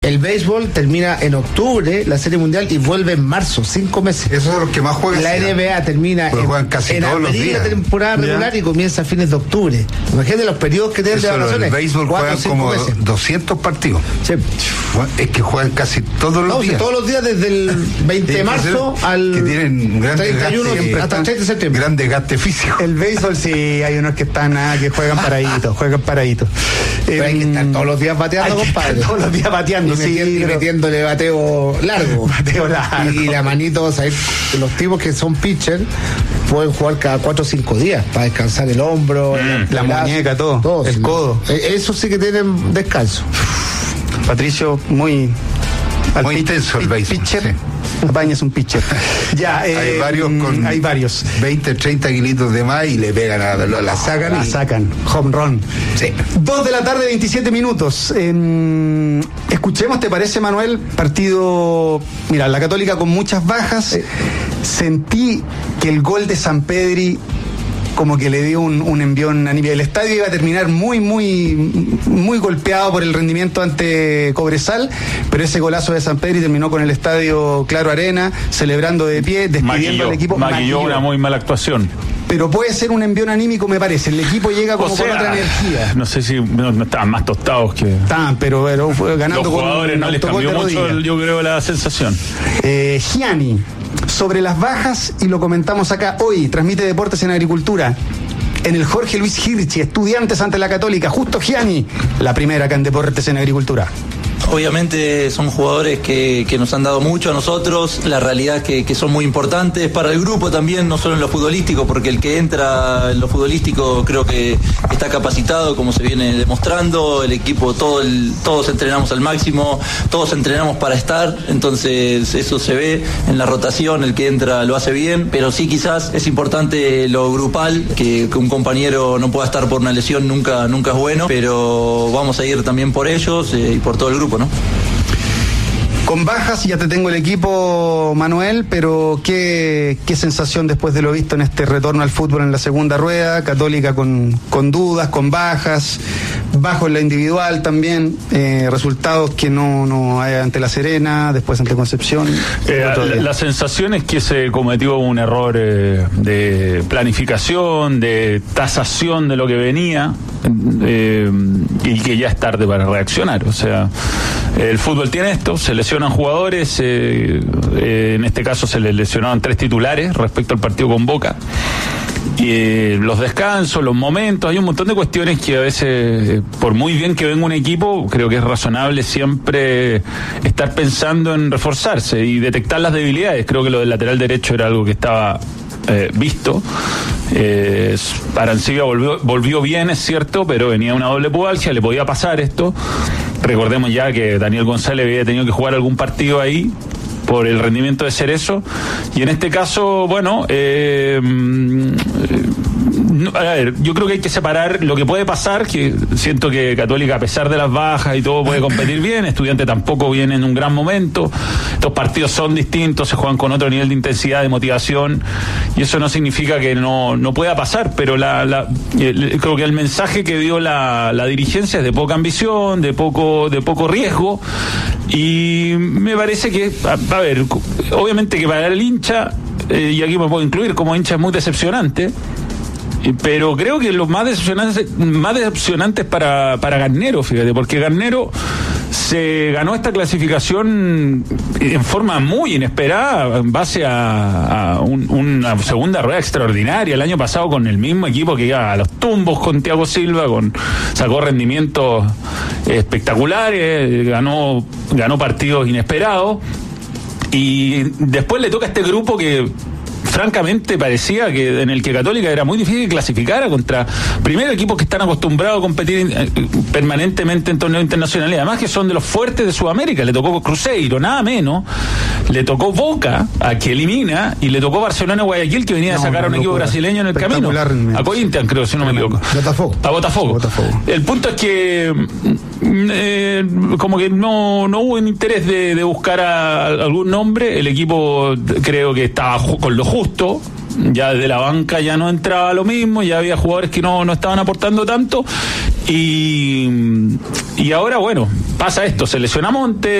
El béisbol termina en octubre, la Serie Mundial, y vuelve en marzo, 5 meses. Esos son los que más juegan. La NBA termina en abril la temporada regular y comienza a fines de octubre. Imagínate los periodos que tienen de vacaciones. El béisbol juegan como meses. 200 partidos. Sí. Es que juegan casi todos los días. Todos los días desde el 20 de marzo al que tienen 31 hasta el 30 de septiembre. Gran desgaste físico. El béisbol sí, hay unos que están que juegan paraditos. Pero hay que estar todos los días bateando, compadre. Todos los días bateando, y metiéndole bateo largo. Y la manito, ¿sabes? Los tipos que son pitchers pueden jugar cada 4 o 5 días para descansar el hombro, la muñeca, todo el codo. Eso sí que tienen descanso. Patricio, muy intenso el béisbol. Pitcher. Sí. Apaña es un pitcher. Ya, hay varios. 20, 30 kilitos de más y le pegan la sacan. La sacan. Home run. Sí. 2 de la tarde, 27 minutos. Escuchemos, ¿te parece, Manuel? Partido. Mira, la Católica con muchas bajas. Sentí que el gol de Sampedri como que le dio un envión a nivel. El estadio iba a terminar muy golpeado por el rendimiento ante Cobresal, pero ese golazo de Sampedri terminó con el estadio Claro Arena, celebrando de pie, despidiendo al equipo. Maquilló una muy mala actuación. Pero puede ser un envión anímico, me parece. El equipo llega como con otra energía. No sé si no estaban más tostados que... Estaban, pero fue ganando los jugadores con no les cambió mucho, yo creo, la sensación. Gianni, sobre las bajas, y lo comentamos acá hoy, transmite Deportes en Agricultura. En el Jorge Luis Hirschi, Estudiantes ante la Católica, justo Gianni, la primera acá en Deportes en Agricultura. Obviamente son jugadores que nos han dado mucho a nosotros, la realidad es que son muy importantes para el grupo también, no solo en lo futbolístico, porque el que entra en lo futbolístico creo que está capacitado, como se viene demostrando, el equipo, todos entrenamos al máximo, todos entrenamos para estar, entonces eso se ve en la rotación, el que entra lo hace bien, pero sí quizás es importante lo grupal, que un compañero no pueda estar por una lesión nunca es bueno, pero vamos a ir también por ellos y por todo el grupo, ¿no? Con bajas, ya te tengo el equipo, Manuel, pero ¿qué sensación después de lo visto en este retorno al fútbol en la segunda rueda? Católica con dudas, con bajas, bajo en la individual también, resultados que no hay ante La Serena, después ante Concepción. La sensación es que se cometió un error de planificación, de tasación de lo que venía, y que ya es tarde para reaccionar. O sea, el fútbol tiene esto, se lesionan jugadores, en este caso se les lesionaron 3 titulares respecto al partido con Boca, y los descansos, los momentos, hay un montón de cuestiones que a veces, por muy bien que venga un equipo, creo que es razonable siempre estar pensando en reforzarse y detectar las debilidades. Creo que lo del lateral derecho era algo que estaba visto. Arancibia volvió bien, es cierto, pero venía una doble pubalgia, le podía pasar esto. Recordemos ya que Daniel González había tenido que jugar algún partido ahí por el rendimiento de Cerezo, y en este caso, bueno, a ver, yo creo que hay que separar lo que puede pasar, que siento que Católica, a pesar de las bajas y todo, puede competir bien. Estudiante tampoco viene en un gran momento. Estos partidos son distintos, se juegan con otro nivel de intensidad, de motivación, y eso no significa que no pueda pasar, pero creo que el mensaje que dio la dirigencia es de poca ambición, de poco riesgo, y me parece que, a ver, obviamente que para el hincha, y aquí me puedo incluir como hincha, es muy decepcionante. Pero creo que los más decepcionantes para Garnero, fíjate, porque Garnero se ganó esta clasificación en forma muy inesperada, en base a una segunda rueda extraordinaria el año pasado con el mismo equipo que iba a los tumbos con Thiago Silva, sacó rendimientos espectaculares, ganó partidos inesperados, y después le toca a este grupo que francamente parecía que en el que Católica era muy difícil clasificar contra primero equipos que están acostumbrados a competir permanentemente en torneos internacionales, además que son de los fuertes de Sudamérica. Le tocó Cruzeiro, nada menos, le tocó Boca, a que elimina, y le tocó Barcelona Guayaquil, que venía a sacar a un equipo brasileño en el camino, a Corinthians, creo, si no me equivoco, a Botafogo. El punto es que como que no hubo un interés de buscar a algún nombre. El equipo creo que estaba con lo justo, ya desde la banca ya no entraba lo mismo, ya había jugadores que no estaban aportando tanto, y ahora, bueno, pasa esto, se lesiona Montes,